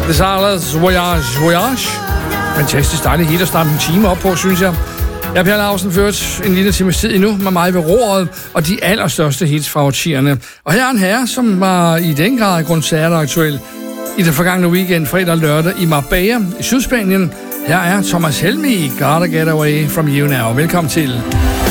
Desales Voyage. Fantastisk dejligt hit at starte en time op på, synes jeg. Jeg er Per Lausen, ført en lille times tid endnu med mig ved roret og de allerstørste hits fra årtierne. Og her er en herre, som var i den grad koncerter aktuel i den forgangne weekend, fredag og lørdag i Marbella i Sydspanien. Her er Thomas Helmig, Gotta Get Away From You Now. Velkommen til.